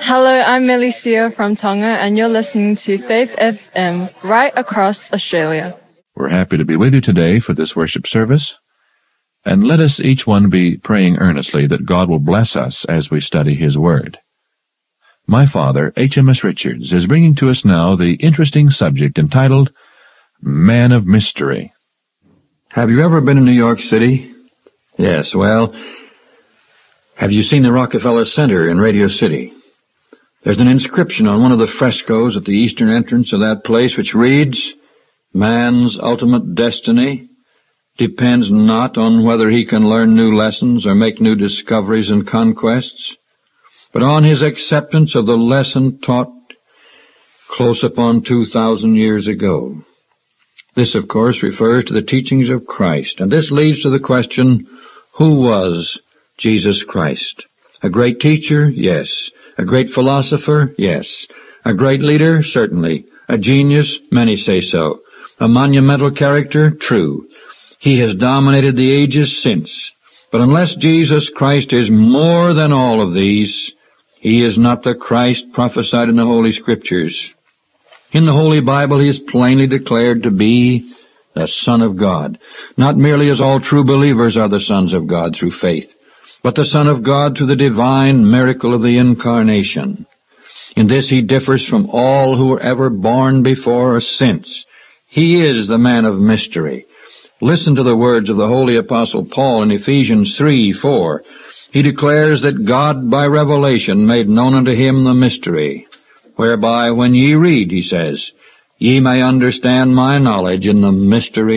Hello, I'm Melicia from Tonga, and you're listening to Faith FM right across Australia. We're happy to be with you today for this worship service, and let us each one be praying earnestly that God will bless us as we study His Word. My father, H.M.S. Richards, is bringing to us now the interesting subject entitled Man of Mystery. Have you ever been in New York City? Yes, well, have you seen the Rockefeller Center in Radio City? There's an inscription on one of the frescoes at the eastern entrance of that place which reads, "Man's ultimate destiny depends not on whether he can learn new lessons or make new discoveries and conquests, but on his acceptance of the lesson taught close upon 2,000 years ago." This, of course, refers to the teachings of Christ, and this leads to the question, who was Jesus Christ? A great teacher? Yes. A great philosopher? Yes. A great leader? Certainly. A genius? Many say so. A monumental character? True. He has dominated the ages since. But unless Jesus Christ is more than all of these, He is not the Christ prophesied in the Holy Scriptures. In the Holy Bible, He is plainly declared to be the Son of God, not merely as all true believers are the sons of God through faith, but the Son of God through the divine miracle of the Incarnation. In this He differs from all who were ever born before or since. He is the man of mystery. Listen to the words of the Holy Apostle Paul in Ephesians 3:4. He declares that God by revelation made known unto him the mystery, whereby when ye read, he says, ye may understand my knowledge in the mystery